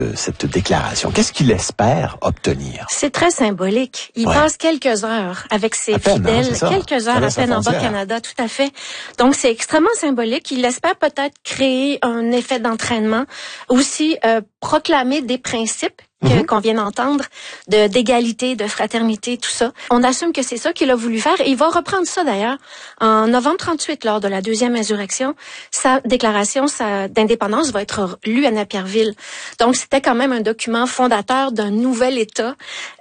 cette déclaration? Qu'est-ce qu'il espère obtenir? C'est très symbolique. Il passe quelques heures avec ses fidèles, quelques heures à peine en Bas-Canada, tout à fait. Donc, c'est extrêmement symbolique. Il espère peut-être créer un effet d'entraînement, aussi proclamer des principes qu'on vient d'entendre, d'égalité, de fraternité, tout ça. On assume que c'est ça qu'il a voulu faire et il va reprendre ça d'ailleurs en novembre 38 lors de la deuxième insurrection. Sa déclaration d'indépendance va être lue à Napierville. Donc c'était quand même un document fondateur d'un nouvel État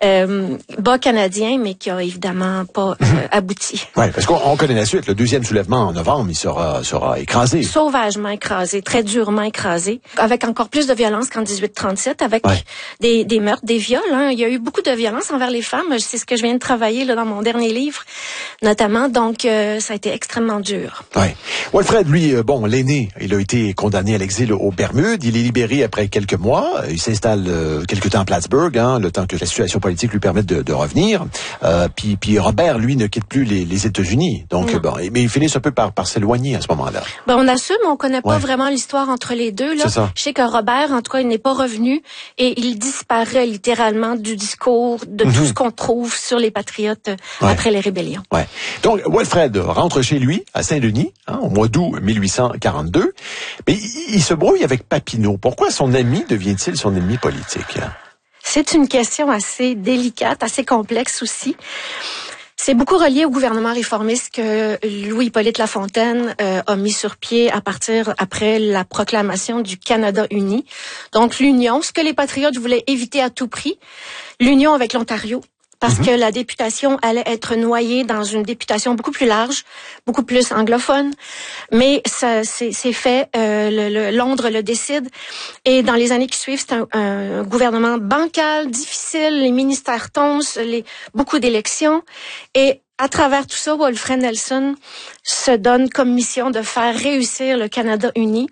bas canadien, mais qui a évidemment pas abouti. Oui, parce qu'on connaît la suite. Le deuxième soulèvement en novembre, il sera écrasé. Sauvagement écrasé, très durement écrasé, avec encore plus de violence qu'en 1837, avec des meurtres, des viols. Il y a eu beaucoup de violence envers les femmes. C'est ce que je viens de travailler là, dans mon dernier livre, notamment. Donc, ça a été extrêmement dur. Oui. Wilfred, lui, l'aîné, il a été condamné à l'exil aux Bermudes. Il est libéré après quelques mois. Il s'installe quelque temps à Plattsburgh, le temps que la situation politique lui permette de revenir. Puis Robert, lui, ne quitte plus les États-Unis. Donc, mais il finit un peu par s'éloigner à ce moment-là. On assume, on connaît pas vraiment l'histoire entre les deux. Là. Je sais que Robert, en tout cas, il n'est pas revenu et il disparaît littéralement du discours, de tout ce qu'on trouve sur les patriotes après les rébellions. Ouais. Donc, Wilfred rentre chez lui, à Saint-Denis, au mois d'août 1842, mais il se brouille avec Papineau. Pourquoi son ami devient-il son ennemi politique? C'est une question assez délicate, assez complexe aussi. C'est beaucoup relié au gouvernement réformiste que Louis-Hippolyte Lafontaine a mis sur pied après la proclamation du Canada uni. Donc l'union, ce que les patriotes voulaient éviter à tout prix, l'union avec l'Ontario. Parce que la députation allait être noyée dans une députation beaucoup plus large, beaucoup plus anglophone. Mais ça, c'est fait. Londres le décide. Et dans les années qui suivent, c'est un gouvernement bancal, difficile. Les ministères tombent, beaucoup d'élections. Et à travers tout ça, Wilfred Nelson se donne comme mission de faire réussir le Canada uni.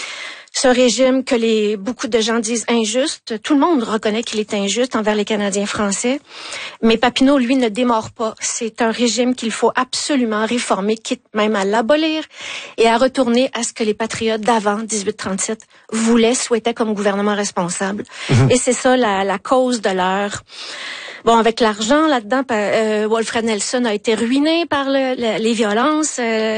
Ce régime que beaucoup de gens disent injuste, tout le monde reconnaît qu'il est injuste envers les Canadiens français, mais Papineau, lui, ne démord pas. C'est un régime qu'il faut absolument réformer, quitte même à l'abolir et à retourner à ce que les patriotes d'avant 1837 souhaitaient comme gouvernement responsable. Et c'est ça la cause de leur... avec l'argent là-dedans, Wilfred Nelson a été ruiné par les violences,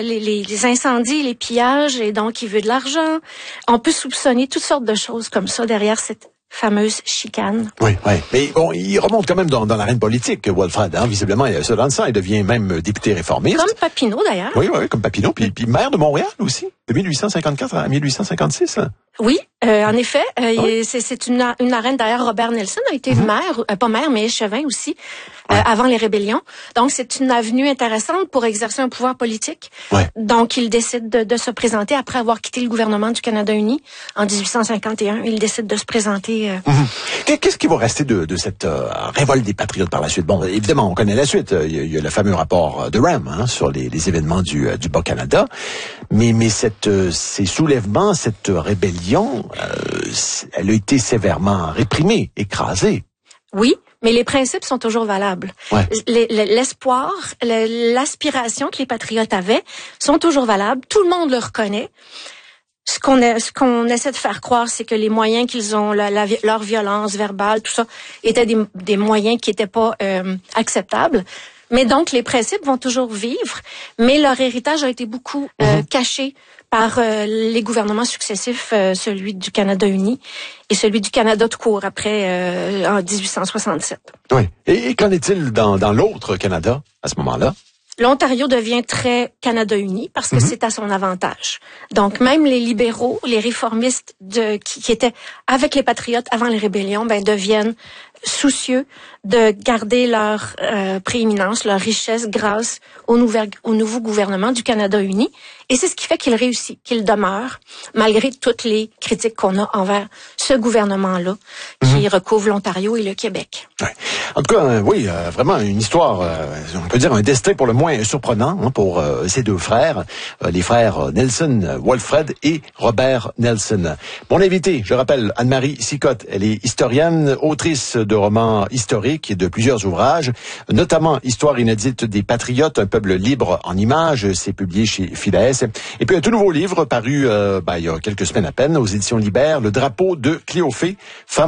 les incendies, les pillages, et donc il veut de l'argent. On peut soupçonner toutes sortes de choses comme ça derrière cette fameuse chicane. Oui. Mais il remonte quand même dans l'arène politique, Wilfred. Visiblement, il a ça dans le sang. Il devient même député réformiste. Comme Papineau, d'ailleurs. Oui, comme Papineau. Puis maire de Montréal aussi, de 1854 à 1856. Oui, en effet. C'est une arène. D'ailleurs, Robert Nelson a été maire, pas maire, mais échevin aussi, avant les rébellions. Donc, c'est une avenue intéressante pour exercer un pouvoir politique. Donc, il décide de se présenter après avoir quitté le gouvernement du Canada uni en 1851. Il décide de se présenter. Qu'est-ce qui va rester de cette révolte des patriotes par la suite? Bon, évidemment, on connaît la suite. Il y a le fameux rapport de Rem sur les événements du Bas-Canada. Mais ces soulèvements, cette rébellion, elle a été sévèrement réprimée, écrasée. Oui, mais les principes sont toujours valables. L'espoir, l'aspiration que les patriotes avaient sont toujours valables. Tout le monde le reconnaît. Ce qu'on essaie de faire croire, c'est que les moyens qu'ils ont, leur violence verbale, tout ça, étaient des moyens qui n'étaient pas acceptables. Mais donc, les principes vont toujours vivre, mais leur héritage a été beaucoup caché par les gouvernements successifs, celui du Canada uni et celui du Canada tout court après en 1867. Oui. Et qu'en est-il dans l'autre Canada à ce moment-là? L'Ontario devient très Canada uni parce que c'est à son avantage. Donc, même les libéraux, les réformistes qui étaient avec les patriotes avant les rébellions, deviennent soucieux de garder leur prééminence, leur richesse grâce au nouveau gouvernement du Canada uni. Et c'est ce qui fait qu'il réussit, qu'il demeure, malgré toutes les critiques qu'on a envers ce gouvernement-là qui recouvre l'Ontario et le Québec. Ouais. En tout cas, vraiment une histoire, on peut dire un destin pour le moins surprenant pour ces deux frères, les frères Nelson, Wilfred et Robert Nelson. Mon invité, je rappelle, Anne-Marie Sicotte, elle est historienne, autrice de romans historiques et de plusieurs ouvrages, notamment Histoire inédite des Patriotes, un peuple libre en images, c'est publié chez Fides. Et puis un tout nouveau livre paru il y a quelques semaines à peine aux éditions Libert, Le drapeau de Cléophée, femme